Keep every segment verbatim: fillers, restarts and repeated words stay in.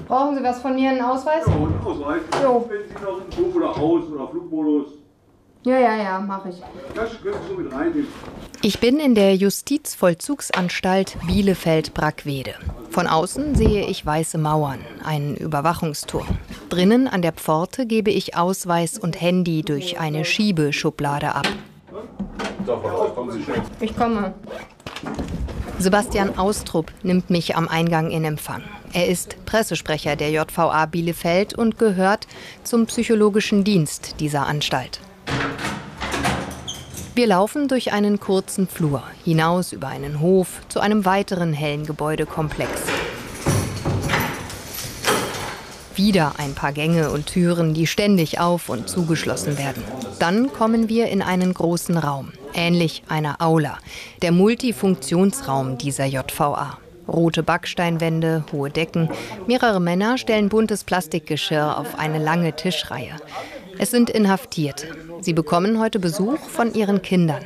Brauchen Sie was von mir, einen Ausweis? Ja, einen Ausweis. Jo. Wenn Sie noch in Flug oder Aus oder Flugmodus. Ja, ja, ja, mache ich. Das können Sie so mit reinnehmen. Ich bin in der Justizvollzugsanstalt Bielefeld-Brackwede. Von außen sehe ich weiße Mauern, einen Überwachungsturm. Drinnen an der Pforte gebe ich Ausweis und Handy durch eine Schiebeschublade ab. Ich komme. Sebastian Austrup nimmt mich am Eingang in Empfang. Er ist Pressesprecher der J V A Bielefeld und gehört zum psychologischen Dienst dieser Anstalt. Wir laufen durch einen kurzen Flur, hinaus über einen Hof zu einem weiteren hellen Gebäudekomplex. Wieder ein paar Gänge und Türen, die ständig auf- und zugeschlossen werden. Dann kommen wir in einen großen Raum, ähnlich einer Aula, der Multifunktionsraum dieser J V A. Rote Backsteinwände, hohe Decken, mehrere Männer stellen buntes Plastikgeschirr auf eine lange Tischreihe. Es sind Inhaftierte. Sie bekommen heute Besuch von ihren Kindern.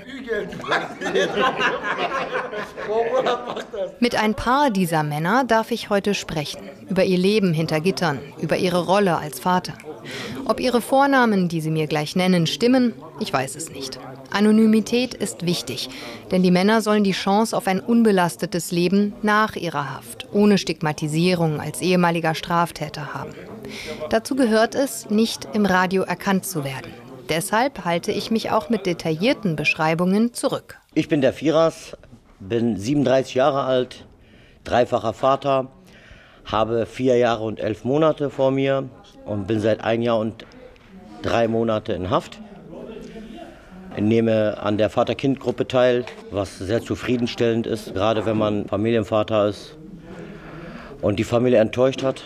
Mit ein paar dieser Männer darf ich heute sprechen. Über ihr Leben hinter Gittern, über ihre Rolle als Vater. Ob ihre Vornamen, die sie mir gleich nennen, stimmen, ich weiß es nicht. Anonymität ist wichtig, denn die Männer sollen die Chance auf ein unbelastetes Leben nach ihrer Haft, ohne Stigmatisierung als ehemaliger Straftäter haben. Dazu gehört es, nicht im Radio erkannt zu werden. Deshalb halte ich mich auch mit detaillierten Beschreibungen zurück. Ich bin der Firas, bin siebenunddreißig Jahre alt, dreifacher Vater, habe vier Jahre und elf Monate vor mir und bin seit ein Jahr und drei Monate in Haft. Ich nehme an der Vater-Kind-Gruppe teil, was sehr zufriedenstellend ist, gerade wenn man Familienvater ist und die Familie enttäuscht hat.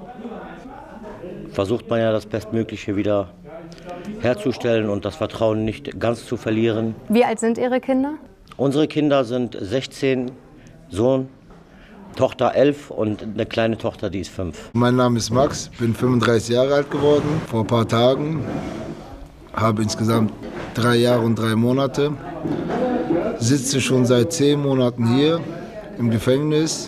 Versucht man ja das Bestmögliche wieder herzustellen und das Vertrauen nicht ganz zu verlieren. Wie alt sind Ihre Kinder? Unsere Kinder sind sechzehn, Sohn, Tochter elf und eine kleine Tochter, die ist fünf. Mein Name ist Max, bin fünfunddreißig Jahre alt geworden, vor ein paar Tagen. Habe insgesamt drei Jahre und drei Monate. Sitze schon seit zehn Monaten hier im Gefängnis.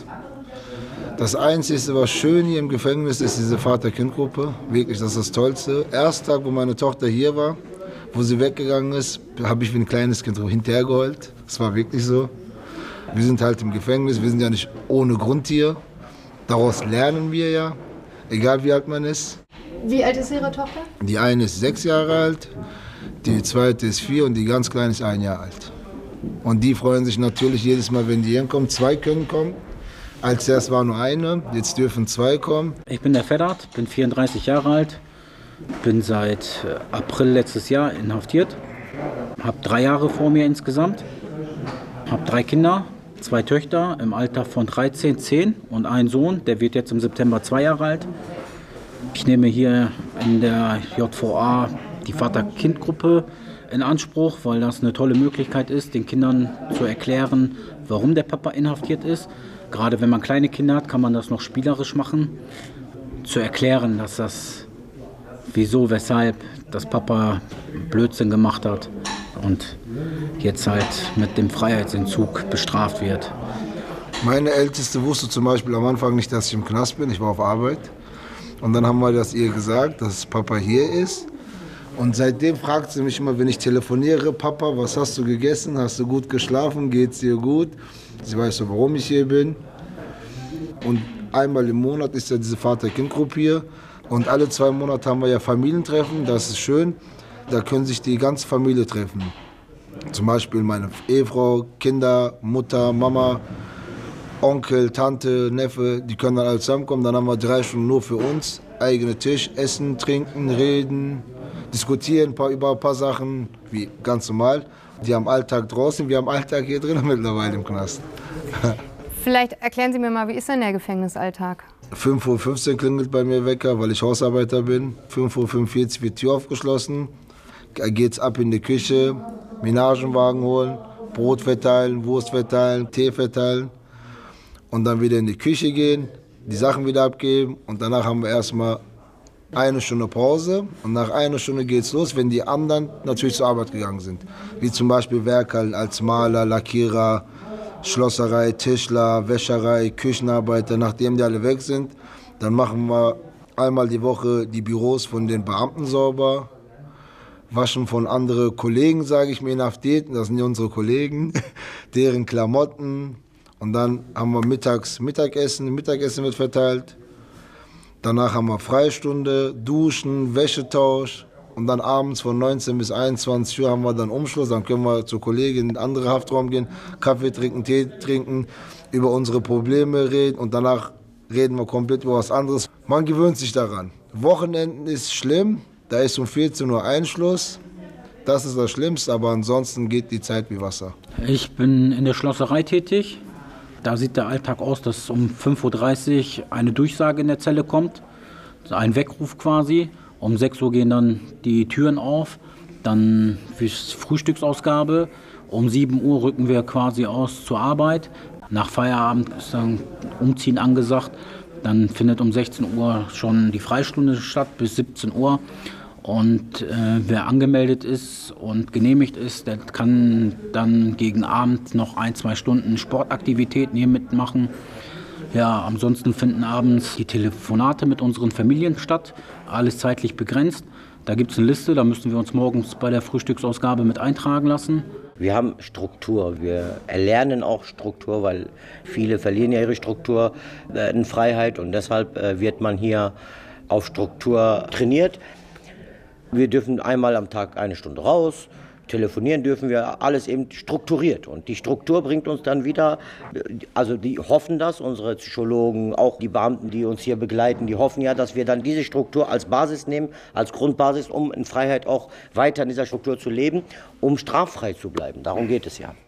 Das Einzige, was schön hier im Gefängnis ist, diese Vater-Kind-Gruppe. Wirklich, das ist das Tollste. Erster Tag, wo meine Tochter hier war, wo sie weggegangen ist, habe ich wie ein kleines Kind hinterhergeheult. Das war wirklich so. Wir sind halt im Gefängnis, wir sind ja nicht ohne Grund hier. Daraus lernen wir ja, egal wie alt man ist. Wie alt ist Ihre Tochter? Die eine ist sechs Jahre alt, die zweite ist vier und die ganz kleine ist ein Jahr alt. Und die freuen sich natürlich jedes Mal, wenn die hinkommen. Zwei können kommen. Als erst war nur eine, jetzt dürfen zwei kommen. Ich bin der Ferhat, bin vierunddreißig Jahre alt, bin seit April letztes Jahr inhaftiert, habe drei Jahre vor mir insgesamt, habe drei Kinder, zwei Töchter im Alter von dreizehn, zehn und einen Sohn, der wird jetzt im September zwei Jahre alt. Ich nehme hier in der J V A die Vater-Kind-Gruppe in Anspruch, weil das eine tolle Möglichkeit ist, den Kindern zu erklären, warum der Papa inhaftiert ist. Gerade wenn man kleine Kinder hat, kann man das noch spielerisch machen, zu erklären, dass das wieso, weshalb das Papa Blödsinn gemacht hat und jetzt halt mit dem Freiheitsentzug bestraft wird. Meine Älteste wusste zum Beispiel am Anfang nicht, dass ich im Knast bin, ich war auf Arbeit. Und dann haben wir das ihr gesagt, dass Papa hier ist. Und seitdem fragt sie mich immer, wenn ich telefoniere, Papa, was hast du gegessen? Hast du gut geschlafen? Geht's dir gut? Sie weiß so, warum ich hier bin. Und einmal im Monat ist ja diese Vater-Kind-Gruppe hier. Und alle zwei Monate haben wir ja Familientreffen, das ist schön. Da können sich die ganze Familie treffen. Zum Beispiel meine Ehefrau, Kinder, Mutter, Mama, Onkel, Tante, Neffe, die können dann alle zusammenkommen. Dann haben wir drei Stunden nur für uns, eigener Tisch, essen, trinken, reden, diskutieren ein paar, über ein paar Sachen, wie ganz normal. Die haben Alltag draußen, wir haben Alltag hier drin mittlerweile im Knast. Vielleicht erklären Sie mir mal, wie ist denn der Gefängnisalltag? fünf Uhr fünfzehn klingelt bei mir Wecker, weil ich Hausarbeiter bin. fünf Uhr fünfundvierzig wird die Tür aufgeschlossen. Geht's ab in die Küche, Menagenwagen holen, Brot verteilen, Wurst verteilen, Tee verteilen. Und dann wieder in die Küche gehen, die Sachen wieder abgeben. Und danach haben wir erstmal eine Stunde Pause. Und nach einer Stunde geht's los, wenn die anderen natürlich zur Arbeit gegangen sind. Wie zum Beispiel Werkhallen als Maler, Lackierer, Schlosserei, Tischler, Wäscherei, Küchenarbeiter. Nachdem die alle weg sind, Dann machen wir einmal die Woche die Büros von den Beamten sauber, waschen von anderen Kollegen, sage ich mir, Inhaftierten, das sind ja unsere Kollegen, deren Klamotten. Und dann haben wir mittags Mittagessen, Mittagessen wird verteilt. Danach haben wir Freistunde, Duschen, Wäschetausch. Und dann abends von neunzehn bis einundzwanzig Uhr haben wir dann Umschluss. Dann können wir zur Kollegin in den anderen Haftraum gehen, Kaffee trinken, Tee trinken, über unsere Probleme reden. Und danach reden wir komplett über was anderes. Man gewöhnt sich daran. Wochenenden ist schlimm, da ist um vierzehn Uhr Einschluss. Das ist das Schlimmste, aber ansonsten geht die Zeit wie Wasser. Ich bin in der Schlosserei tätig. Da sieht der Alltag aus, dass um fünf Uhr dreißig eine Durchsage in der Zelle kommt, ein Weckruf quasi. Um sechs Uhr gehen dann die Türen auf, dann für Frühstücksausgabe. Um sieben Uhr rücken wir quasi aus zur Arbeit. Nach Feierabend ist dann Umziehen angesagt. Dann findet um sechzehn Uhr schon die Freistunde statt bis siebzehn Uhr. Und äh, wer angemeldet ist und genehmigt ist, der kann dann gegen Abend noch ein, zwei Stunden Sportaktivitäten hier mitmachen. Ja, ansonsten finden abends die Telefonate mit unseren Familien statt, alles zeitlich begrenzt. Da gibt es eine Liste, da müssen wir uns morgens bei der Frühstücksausgabe mit eintragen lassen. Wir haben Struktur, wir erlernen auch Struktur, weil viele verlieren ja ihre Struktur äh, in Freiheit und deshalb äh, wird man hier auf Struktur trainiert. Wir dürfen einmal am Tag eine Stunde raus, telefonieren dürfen wir, alles eben strukturiert. Und die Struktur bringt uns dann wieder, also die hoffen das, unsere Psychologen, auch die Beamten, die uns hier begleiten, die hoffen ja, dass wir dann diese Struktur als Basis nehmen, als Grundbasis, um in Freiheit auch weiter in dieser Struktur zu leben, um straffrei zu bleiben. Darum geht es ja.